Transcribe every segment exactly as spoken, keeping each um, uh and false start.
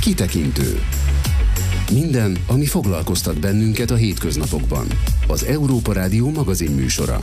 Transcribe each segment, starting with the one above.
Kitekintő. Minden, ami foglalkoztat bennünket a hétköznapokban. Az Európa Rádió magazinműsora.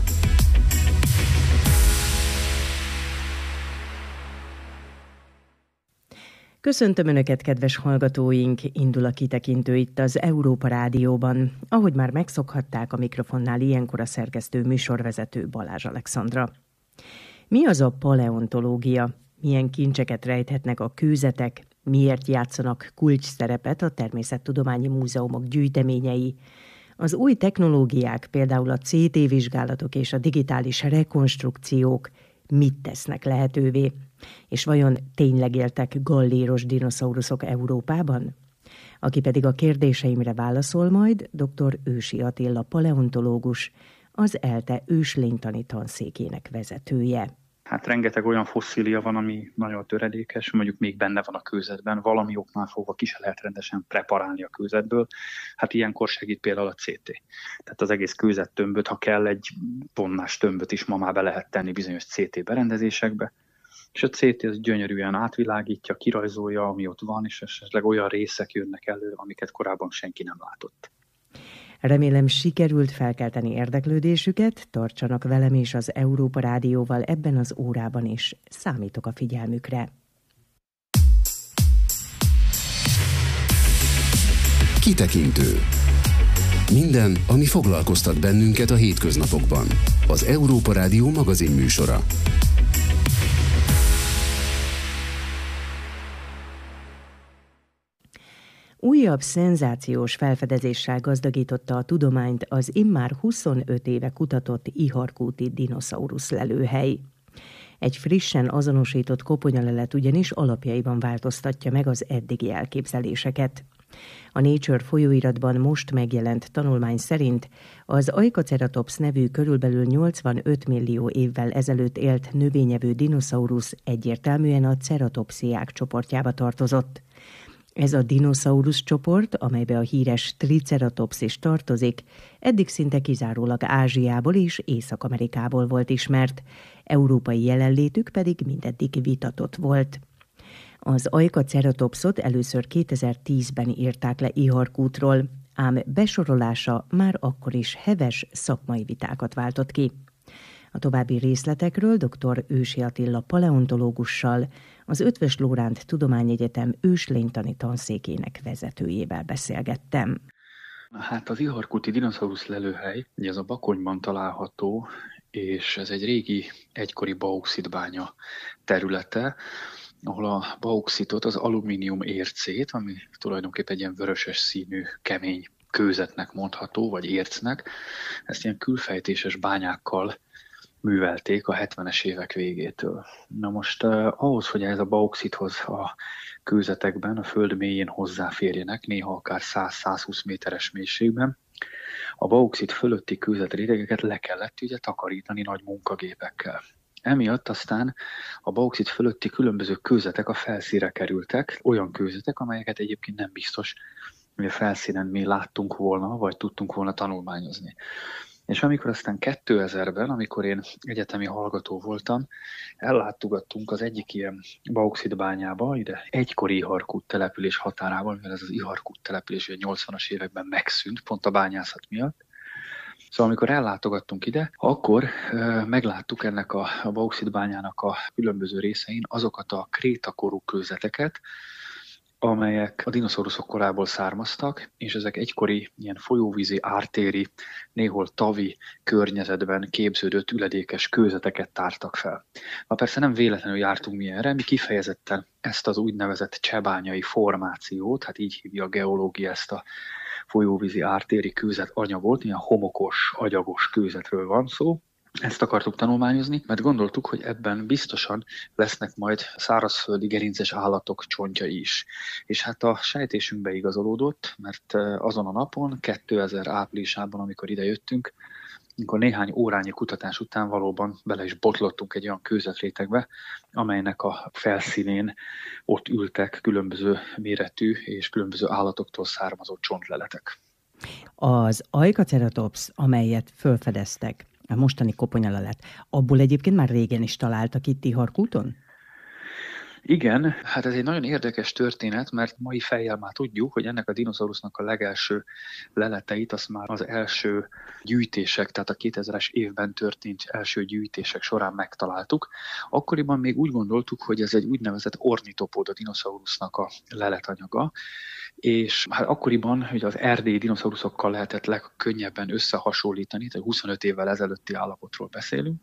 Köszöntöm Önöket, kedves hallgatóink! Indul a Kitekintő itt az Európa Rádióban. Ahogy már megszokhatták, a mikrofonnál ilyenkor a szerkesztő műsorvezető Balázs Alexandra. Mi az a paleontológia? Milyen kincseket rejthetnek a kőzetek? Miért játszanak kulcsszerepet a természettudományi múzeumok gyűjteményei? Az új technológiák, például a cé té vizsgálatok és a digitális rekonstrukciók mit tesznek lehetővé? És vajon tényleg éltek galléros dinoszauruszok Európában? Aki pedig a kérdéseimre válaszol majd, dr. Ősi Attila paleontológus, az ELTE őslénytani tanszékének vezetője. Hát rengeteg olyan fosszília van, ami nagyon töredékes, mondjuk még benne van a kőzetben, valami oknál fogva ki se lehet rendesen preparálni a kőzetből. Hát ilyenkor segít például a cé té. Tehát az egész kőzettömböt, ha kell, egy tonnás tömböt is ma már be lehet tenni bizonyos cé té berendezésekbe, és a cé té az gyönyörűen átvilágítja, kirajzolja, ami ott van, és esetleg olyan részek jönnek elő, amiket korábban senki nem látott. Remélem, sikerült felkelteni érdeklődésüket, tartsanak velem és az Európa Rádióval ebben az órában is. Számítok a figyelmükre. Kitekintő. Minden, ami foglalkoztat bennünket a hétköznapokban. Az Európa Rádió magazinműsora. Újabb szenzációs felfedezéssel gazdagította a tudományt az immár huszonöt éve kutatott iharkúti dinoszaurusz lelőhely. Egy frissen azonosított koponyalelet ugyanis alapjaiban változtatja meg az eddigi elképzeléseket. A Nature folyóiratban most megjelent tanulmány szerint az Aicaceratops nevű körülbelül nyolcvanöt millió évvel ezelőtt élt növényevő dinoszaurusz egyértelműen a ceratopsziák csoportjába tartozott. Ez a dinoszaurusz csoport, amelybe a híres Triceratops is tartozik, eddig szinte kizárólag Ázsiából és Észak-Amerikából volt ismert, európai jelenlétük pedig mindeddig vitatott volt. Az Aicaceratopsot először kétezer-tízben írták le iharkútról, ám besorolása már akkor is heves szakmai vitákat váltott ki. A további részletekről dr. Ősi Attila paleontológussal, az Eötvös Loránd Tudományegyetem őslénytani tanszékének vezetőjével beszélgettem. Hát az iharkúti dinoszaurusz lelőhely, ugye ez a Bakonyban található, és ez egy régi, egykori bauxitbánya területe, ahol a bauxitot, az alumínium ércét, ami tulajdonképpen egy ilyen vöröses színű, kemény kőzetnek mondható, vagy ércnek, ezt ilyen külfejtéses bányákkal művelték a hetvenes évek végétől. Na most eh, ahhoz, hogy ez a bauxithoz a kőzetekben, a föld mélyén hozzáférjenek, néha akár száz-százhúsz méteres mélységben, a bauxit fölötti kőzetrétegeket le kellett ugye takarítani nagy munkagépekkel. Emiatt aztán a bauxit fölötti különböző kőzetek a felszínre kerültek, olyan kőzetek, amelyeket egyébként nem biztos, hogy a felszínen mi láttunk volna, vagy tudtunk volna tanulmányozni. És amikor aztán kétezerben, amikor én egyetemi hallgató voltam, ellátogattunk az egyik ilyen bauxitbányába, ide egykori iharkút település határában, mivel ez az iharkút település a nyolcvanas években megszűnt, pont a bányászat miatt. Szóval amikor ellátogattunk ide, akkor e, megláttuk ennek a, a bauxitbányának a különböző részein azokat a krétakorú kőzeteket, amelyek a dinoszauruszok korából származtak, és ezek egykori ilyen folyóvízi, ártéri, néhol tavi környezetben képződött üledékes kőzeteket tártak fel. Na persze nem véletlenül jártunk mi erre, mi kifejezetten ezt az úgynevezett csebányai formációt, hát így hívja a geológia ezt a folyóvízi ártéri kőzet anyagot, ilyen homokos, agyagos kőzetről van szó. Ezt akartuk tanulmányozni, mert gondoltuk, hogy ebben biztosan lesznek majd szárazföldi gerinces állatok csontjai is. És hát a sejtésünkbe igazolódott, mert azon a napon, kétezer áprilisában, amikor ide jöttünk, amikor néhány órányi kutatás után valóban bele is botlottunk egy olyan kőzetrétegbe, amelynek a felszínén ott ültek különböző méretű és különböző állatoktól származó csontleletek. Az Aicaceratops, amelyet felfedeztek, a mostani koponyalelet, abból egyébként már régen is találtak itt Iharkúton? Igen, hát ez egy nagyon érdekes történet, mert mai fejjel már tudjuk, hogy ennek a dinoszaurusznak a legelső leleteit azt már az első gyűjtések, tehát a kétezres évben történt első gyűjtések során megtaláltuk. Akkoriban még úgy gondoltuk, hogy ez egy úgynevezett ornitopóda dinoszaurusznak a leletanyaga, és hát akkoriban hogy az erdélyi dinoszauruszokkal lehetett legkönnyebben összehasonlítani, tehát huszonöt évvel ezelőtti állapotról beszélünk,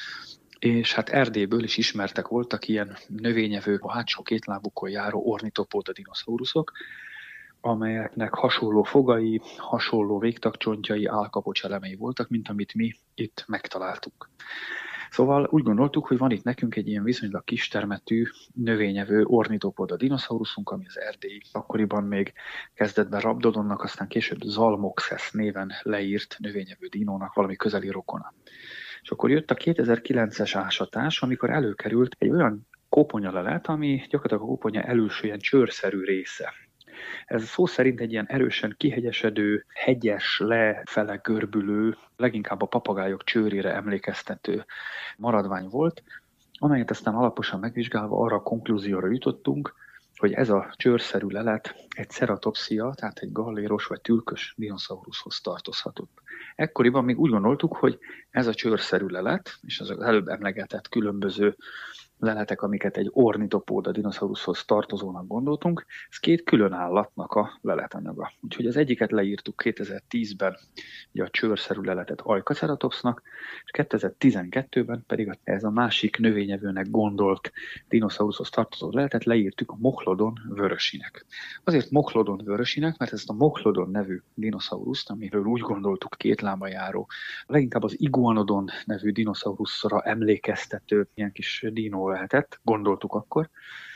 és hát Erdélyből is ismertek voltak ilyen növényevő, a hátsó két lábukon járó ornitopóda dinoszauruszok, amelyeknek hasonló fogai, hasonló végtagcsontjai, állkapocs elemei voltak, mint amit mi itt megtaláltuk. Szóval úgy gondoltuk, hogy van itt nekünk egy ilyen viszonylag kistermetű, növényevő ornitopóda dinoszauruszunk, ami az erdélyi akkoriban még kezdetben Rabdodonnak, aztán később Zalmoxes néven leírt növényevő dinónak valami közeli rokona. És akkor jött a kétezer-kilences ásatás, amikor előkerült egy olyan koponyalelet, ami gyakorlatilag a koponya előső ilyen csőrszerű része. Ez szó szerint egy ilyen erősen kihegyesedő, hegyes, lefele görbülő, leginkább a papagájok csőrére emlékeztető maradvány volt, amelyet aztán alaposan megvizsgálva arra a konklúzióra jutottunk, hogy ez a csőrszerű lelet egy ceratopszia, tehát egy galléros vagy tülkös dinoszauruszhoz tartozhatott. Ekkoriban még úgy gondoltuk, hogy ez a csőrszerű lelet, és az előbb emlegetett különböző leletek, amiket egy ornitopóda dinoszauruszhoz tartozónak gondoltunk, ez két külön állatnak a leletanyaga. Úgyhogy az egyiket leírtuk kétezer-tízben, ugye a csőrszerű leletet Ajkaceratopsznak, és kétezer-tizenkettőben pedig ez a másik növényevőnek gondolt dinoszauruszhoz tartozó leletet leírtuk a Mochlodon vörösinek. Azért Mochlodon vörösinek, mert ezt a Mochlodon nevű dinoszauruszt, amiről úgy gondoltuk két lába járó, leginkább az Iguanodon nevű dinoszauruszra emlékeztető ilyen kis dinó lehetett, gondoltuk akkor.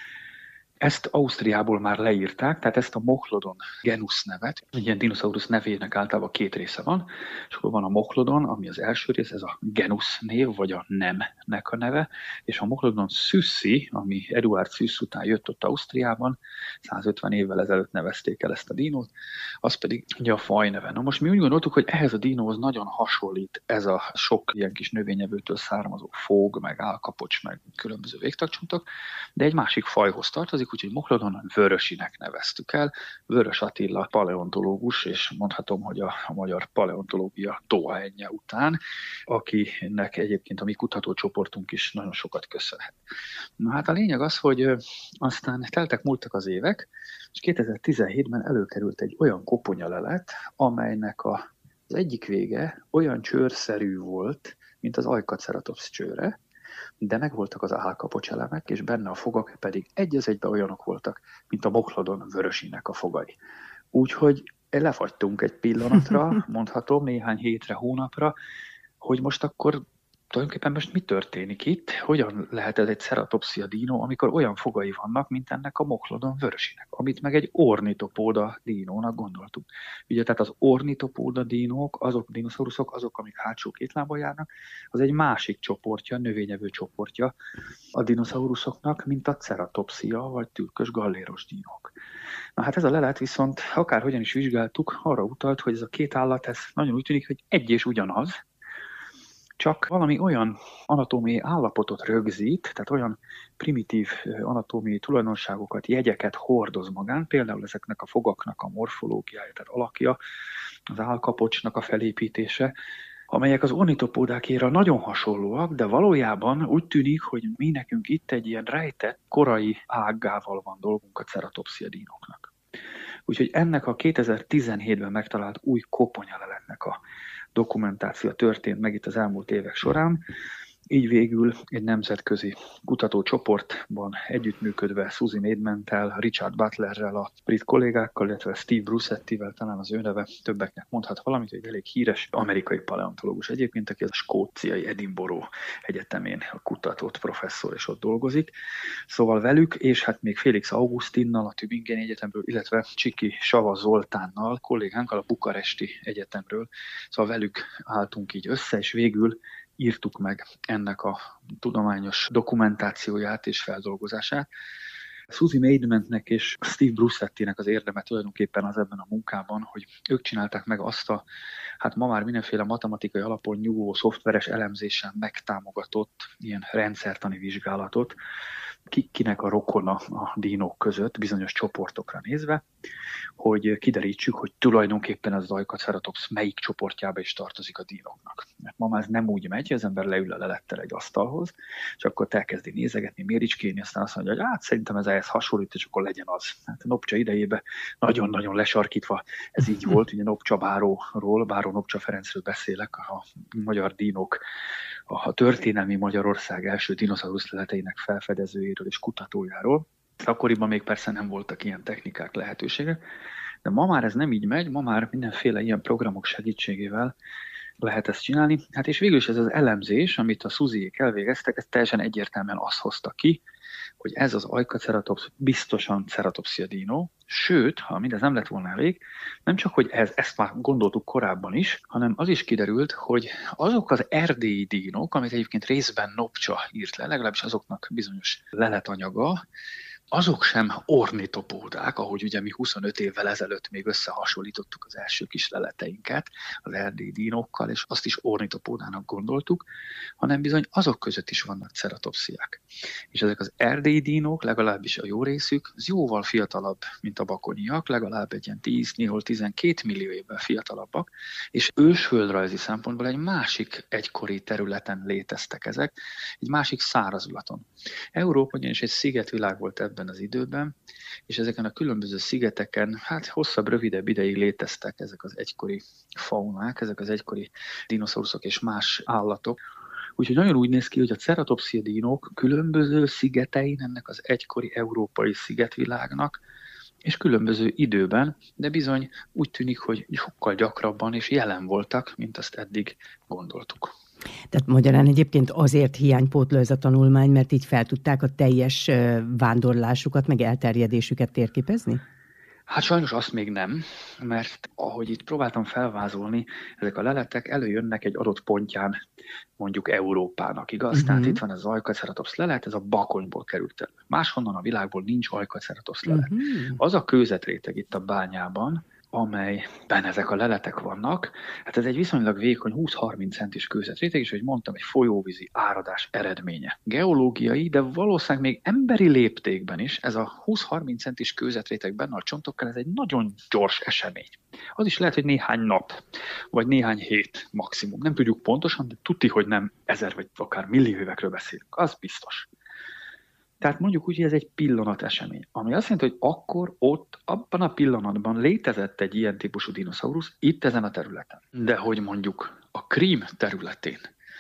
Ezt Ausztriából már leírták, tehát ezt a Mochlodon genus nevet, egy ilyen dinoszaurusz nevének általában két része van, és akkor van a Mochlodon, ami az első rész, ez a genus név, vagy a nemnek a neve, és a Mochlodon szüsszi, ami Eduard Süss után jött ott Ausztriában, százötven évvel ezelőtt nevezték el ezt a dinót, az pedig ugye a faj neve. Na most mi úgy gondoltuk, hogy ehhez a dinóhoz nagyon hasonlít ez a sok ilyen kis növényevőtől származó fóg, meg állkapocs, meg különböző végtagcsontok, de egy másik fajhoz tartozik, úgyhogy Mochlodonon vörösinek neveztük el. Vörös Attila paleontológus, és mondhatom, hogy a, a magyar paleontológia dohányja után, akinek egyébként a mi kutatócsoportunk is nagyon sokat köszönhet. Na hát a lényeg az, hogy aztán teltek múltak az évek, és kétezer-tizenhétben előkerült egy olyan koponyalelet, amelynek a, az egyik vége olyan csőrszerű volt, mint az Ajkaceratops csőre, de megvoltak az állkapocs elemek, és benne a fogak pedig egy az egyben olyanok voltak, mint a Mochlodon vörösinek a fogai. Úgyhogy lefagytunk egy pillanatra, mondhatom, néhány hétre, hónapra, hogy most akkor tulajdonképpen most mi történik itt, hogyan lehet ez egy ceratopszia dínó, amikor olyan fogai vannak, mint ennek a Mochlodon vörösinek, amit meg egy ornitopóda dínónak gondoltuk. Ugye tehát az ornitopóda dínók, azok dinoszauruszok, azok, amik hátsó két lábon járnak, az egy másik csoportja, növényevő csoportja a dinoszauruszoknak, mint a ceratopszia vagy tülkös galléros dínók. Na hát ez a lelet viszont, akárhogyan is vizsgáltuk, arra utalt, hogy ez a két állat, ez nagyon úgy tűnik, hogy egy és ugyanaz, csak valami olyan anatómiai állapotot rögzít, tehát olyan primitív anatómiai tulajdonságokat, jegyeket hordoz magán, például ezeknek a fogaknak a morfológiája, tehát alakja, az állkapocsnak a felépítése, amelyek az ornitopódákéra nagyon hasonlóak, de valójában úgy tűnik, hogy mi nekünk itt egy ilyen rejtett korai ággával van dolgunk a ceratopszia dínóknak. Úgyhogy ennek a kétezer-tizenhétben megtalált új koponyaleletnek a dokumentáció történt meg itt az elmúlt évek során. Így végül egy nemzetközi kutatócsoportban együttműködve Suzy Maidmenttel, Richard Butlerrel, a brit kollégákkal, illetve Steve Brussettivel, talán az ő neve többeknek mondhat valamit, hogy elég híres amerikai paleontológus egyébként, aki a skóciai Edinburgh Egyetemén a kutatott professzor, és ott dolgozik. Szóval velük, és hát még Félix Augustinnal a Tübingeni Egyetemről, illetve Csiki Sava Zoltánnal, kollégánkkal a Bukaresti Egyetemről, szóval velük álltunk így össze, és végül írtuk meg ennek a tudományos dokumentációját és feldolgozását. Suzy Maidmentnek és Steve Brussettinek az érdeme tulajdonképpen az ebben a munkában, hogy ők csinálták meg azt a, hát ma már mindenféle matematikai alapon nyugvó szoftveres elemzésen megtámogatott ilyen rendszertani vizsgálatot, ki, kinek a rokona a dinók között, bizonyos csoportokra nézve, hogy kiderítsük, hogy tulajdonképpen az Ajkaceratops melyik csoportjába is tartozik a dinóknak. Mert ma már ez nem úgy megy, hogy az ember leül a lelettel egy asztalhoz, és akkor elkezdi nézegetni, méricskélni, aztán azt mondja, hogy hát szerintem ez ehhez hasonlít, és akkor legyen az. Hát a Nopcsa idejében nagyon-nagyon lesarkítva ez így volt, ugye Nopcsa báróról, Báró Nopcsa Ferencről beszélek, a magyar dinók, a történelmi Magyarország első dinoszaurusz leleteinek felfedezőjéről és kutatójáról. Akkoriban még persze nem voltak ilyen technikák, lehetőségek, de ma már ez nem így megy, ma már mindenféle ilyen programok segítségével lehet ezt csinálni. Hát és végül is ez az elemzés, amit a Szuziék elvégeztek, ez teljesen egyértelműen azt hozta ki, hogy ez az Ajkaceratops biztosan Ceratopsia dino, sőt, ha mindez nem lett volna elég, nem csak, hogy ez, ezt már gondoltuk korábban is, hanem az is kiderült, hogy azok az erdélyi dínok, amit egyébként részben Nopcsa írt le, legalábbis azoknak bizonyos leletanyaga, azok sem ornitopódák, ahogy ugye mi huszonöt évvel ezelőtt még összehasonlítottuk az első kis leleteinket az erdélyi dínókkal, és azt is ornitopódának gondoltuk, hanem bizony azok között is vannak ceratopsziák. És ezek az erdélyi dínók, legalábbis a jó részük, az jóval fiatalabb, mint a bakonyiak, legalább egy ilyen tíz, néhol tizenkét millió évvel fiatalabbak, és ősföldrajzi szempontból egy másik egykori területen léteztek ezek, egy másik szárazulaton. Európa ugyanis egy szigetvilág volt ebben az időben, és ezeken a különböző szigeteken, hát hosszabb, rövidebb ideig léteztek ezek az egykori faunák, ezek az egykori dinoszauruszok és más állatok. Úgyhogy nagyon úgy néz ki, hogy a Ceratopsia dinók különböző szigetein ennek az egykori európai szigetvilágnak, és különböző időben, de bizony úgy tűnik, hogy sokkal gyakrabban és jelen voltak, mint azt eddig gondoltuk. Tehát magyarán egyébként azért hiánypótló ez a tanulmány, mert így fel tudták a teljes vándorlásukat, meg elterjedésüket térképezni? Hát sajnos azt még nem, mert ahogy itt próbáltam felvázolni, ezek a leletek előjönnek egy adott pontján, mondjuk Európának, igaz? Uh-huh. Tehát itt van ez az Ajkaceratops lelet, ez a Bakonyból került elő. Máshonnan a világból nincs Ajkaceratops lelet. Uh-huh. Az a kőzetréteg itt a bányában, amelyben ezek a leletek vannak, hát ez egy viszonylag vékony húsz-harminc centis kőzetréteg, és ahogy mondtam, egy folyóvízi áradás eredménye. Geológiai, de valószínűleg még emberi léptékben is ez a húsz-harminc centis kőzetréteg benne a csontokkal, ez egy nagyon gyors esemény. Az is lehet, hogy néhány nap, vagy néhány hét maximum. Nem tudjuk pontosan, de tuti, hogy nem ezer vagy akár millió évekről beszélünk. Az biztos. Tehát mondjuk úgy, hogy ez egy pillanat esemény, ami azt jelenti, hogy akkor ott, abban a pillanatban létezett egy ilyen típusú dinoszaurusz itt ezen a területen. De hogy mondjuk a Krím területén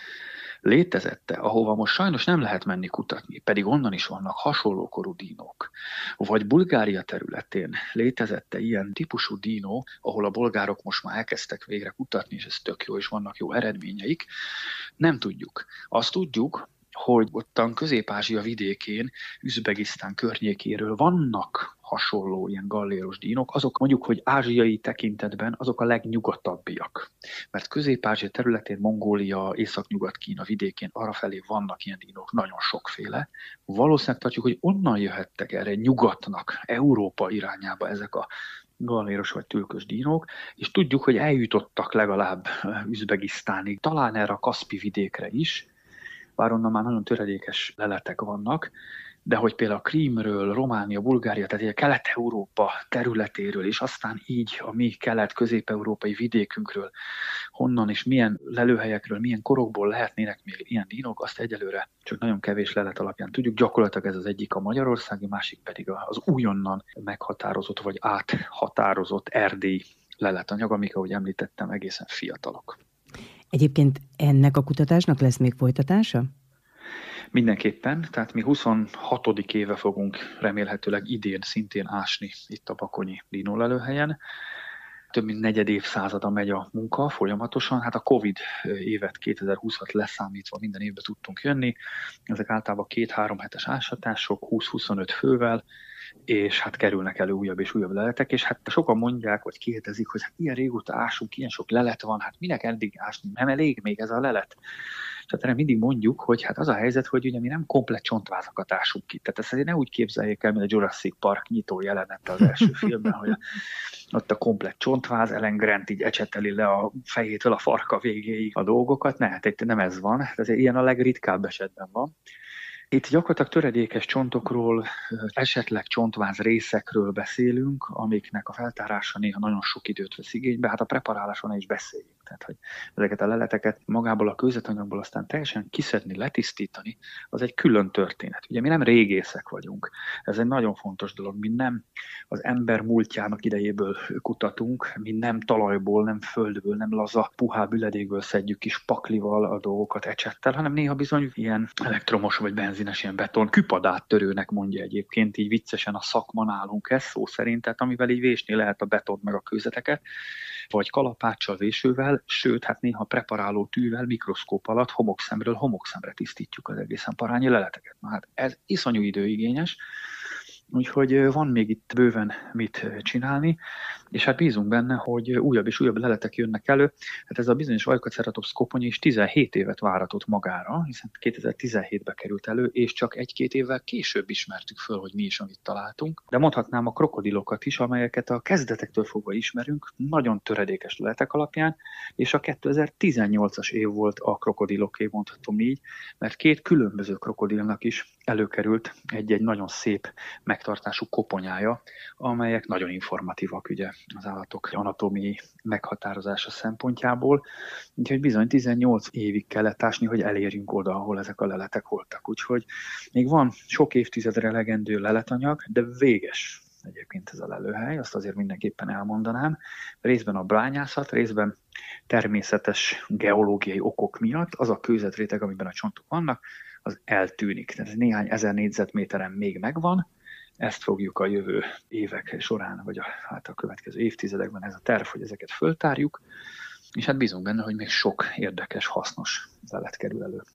létezette, ahova most sajnos nem lehet menni kutatni, pedig onnan is vannak hasonló korú dinók. Vagy Bulgária területén létezette ilyen típusú dinó, ahol a bolgárok most már elkezdtek végre kutatni, és ez tök jó, és vannak jó eredményeik. Nem tudjuk. Azt tudjuk, hogy ottan Közép-Ázsia vidékén, Üzbegisztán környékéről vannak hasonló ilyen galléros dínok, azok mondjuk, hogy ázsiai tekintetben azok a legnyugatabbiak. Mert Közép-Ázsia területén, Mongólia, Észak-Nyugat-Kína vidékén arrafelé vannak ilyen dínok, nagyon sokféle. Valószínűleg tartjuk, hogy onnan jöhettek erre nyugatnak, Európa irányába ezek a galléros vagy tülkös dínók, és tudjuk, hogy eljutottak legalább Üzbegisztánig, talán erre a Kaszpi vidékre is, bár onnan már nagyon töredékes leletek vannak, de hogy például a Krímről, Románia, Bulgária, tehát a Kelet-Európa területéről, és aztán így a mi kelet-közép-európai vidékünkről, honnan és milyen lelőhelyekről, milyen korokból lehetnének még ilyen dínok, azt egyelőre csak nagyon kevés lelet alapján tudjuk. Gyakorlatilag ez az egyik a magyarországi, másik pedig az újonnan meghatározott vagy áthatározott erdélyi leletanyag, amik, ahogy említettem, egészen fiatalok. Egyébként ennek a kutatásnak lesz még folytatása? Mindenképpen, tehát mi huszonhatodik éve fogunk remélhetőleg idén szintén ásni itt a bakonyi dinólelőhelyen. Több mint negyed évszázada megy a munka folyamatosan, hát a Covid évet kétezer-húszat leszámítva minden évben tudtunk jönni. Ezek általában két-három hetes ásatások, húsz-huszonöt fővel, és hát kerülnek elő újabb és újabb leletek, és hát sokan mondják, vagy kérdezik, hogy hát ilyen régóta ásunk, ilyen sok lelet van, hát minek eddig ásni, nem elég még ez a lelet? És hát erre mindig mondjuk, hogy hát az a helyzet, hogy ugye mi nem komplett csontvázakat ásunk ki. Tehát ezt azért ne úgy képzeljék el, mint a Jurassic Park nyitó jelenete az első filmben, hogy a, ott a komplett csontváz, Ellen Grant így ecseteli le a fejétől a farka végéig a dolgokat. Ne, hát itt nem ez van, ez ilyen a legritkább esetben van. Itt gyakorlatilag töredékes csontokról, esetleg csontváz részekről beszélünk, amiknek a feltárása néha nagyon sok időt vesz igénybe, hát a preparáláson is beszéljünk. Tehát, hogy ezeket a leleteket magából a kőzetanyagból aztán teljesen kiszedni, letisztítani, az egy külön történet. Ugye mi nem régészek vagyunk. Ez egy nagyon fontos dolog. Mi nem az ember múltjának idejéből kutatunk, mi nem talajból, nem földből, nem laza, puhább üledékből szedjük kis paklival a dolgokat ecsettel, hanem néha bizony ilyen elektromos vagy benzines, ilyen beton küpadát törőnek mondja egyébként, így viccesen a szakma nálunk ez szó szerint, tehát amivel így vésni lehet a betont meg a kőzeteket, vagy kalapáccsal, vésővel, sőt, hát néha preparáló tűvel, mikroszkóp alatt homokszemről homokszemre tisztítjuk az egészen parányi leleteket. Na hát ez iszonyú időigényes, úgyhogy van még itt bőven mit csinálni, és hát bízunk benne, hogy újabb és újabb leletek jönnek elő. Hát ez a bizonyos Eucaceratops koponya is tizenhét évet váratott magára, hiszen kétezer-tizenhétben került elő, és csak egy-két évvel később ismertük föl, hogy mi is, amit találtunk. De mondhatnám a krokodilokat is, amelyeket a kezdetektől fogva ismerünk, nagyon töredékes leletek alapján, és a kétezer-tizennyolcas év volt a krokodiloké, mondhatom így, mert két különböző krokodilnak is előkerült egy-egy nagyon szép megtartású koponyája, amelyek nagyon informatívak ugye az állatok anatómiai meghatározása szempontjából. Úgyhogy bizony tizennyolc évig kellett ásni, hogy elérjünk oda, ahol ezek a leletek voltak. Úgyhogy még van sok évtizedre elegendő leletanyag, de véges egyébként ez a lelőhely, azt azért mindenképpen elmondanám. Részben a bányászat, részben természetes geológiai okok miatt az a kőzetréteg, amiben a csontok vannak, az eltűnik. Tehát néhány ezer négyzetméteren még megvan, ezt fogjuk a jövő évek során, vagy a, hát a következő évtizedekben ez a terv, hogy ezeket föltárjuk, és hát bízunk benne, hogy még sok érdekes, hasznos lelet kerül elő.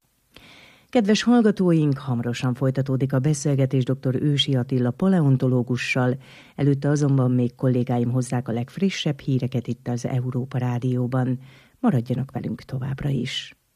Kedves hallgatóink, hamarosan folytatódik a beszélgetés dr. Ősi Attila paleontológussal, előtte azonban még kollégáim hozzák a legfrissebb híreket itt az Európa Rádióban. Maradjanak velünk továbbra is!